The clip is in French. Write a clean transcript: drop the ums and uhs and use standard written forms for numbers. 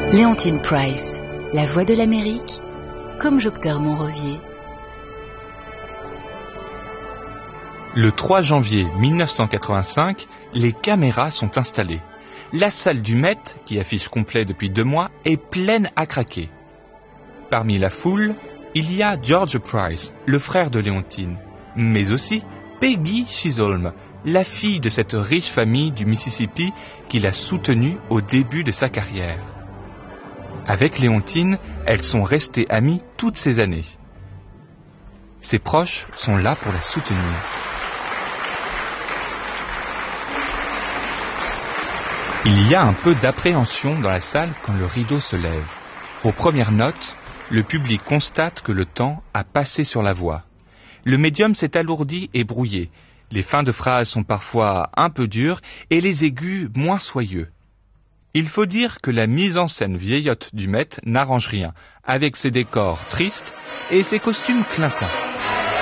Léontine Price, la voix de l'Amérique, comme Jocteur Montrosier. Le 3 janvier 1985, les caméras sont installées. La salle du Met, qui affiche complet depuis 2 mois, est pleine à craquer. Parmi la foule, il y a George Price, le frère de Léontine, mais aussi Peggy Chisholm, la fille de cette riche famille du Mississippi qui l'a soutenue au début de sa carrière. Avec Léontine, elles sont restées amies toutes ces années. Ses proches sont là pour la soutenir. Il y a un peu d'appréhension dans la salle quand le rideau se lève. Aux premières notes, le public constate que le temps a passé sur la voix. Le médium s'est alourdi et brouillé. Les fins de phrases sont parfois un peu dures et les aigus moins soyeux. Il faut dire que la mise en scène vieillotte du Met n'arrange rien, avec ses décors tristes et ses costumes clinquants.